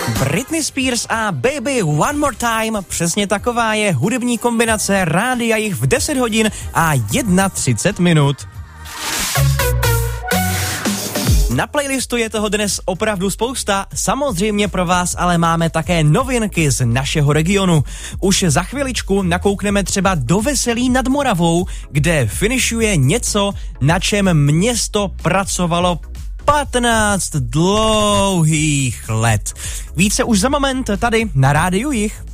Britney Spears a Baby One More Time, přesně taková je hudební kombinace Rádia Jich v 10 hodin a 31 minut. Na playlistu je toho dnes opravdu spousta, samozřejmě pro vás ale máme také novinky z našeho regionu. Už za chviličku nakoukneme třeba do Veselí nad Moravou, kde finišuje něco, na čem město pracovalo 15 dlouhých let. Více už za moment tady na Rádiu Jich.